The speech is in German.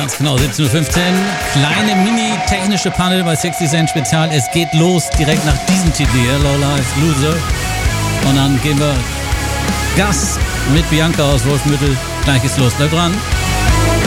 Ganz genau, 17.15 Uhr. Kleine mini-technische Panne bei 60 Cent Spezial. Es geht los direkt nach diesem Titel hier, Low Life Loser. Und dann gehen wir Gas mit Bianca aus Wolfenbüttel. Gleich geht's los. Bleib dran.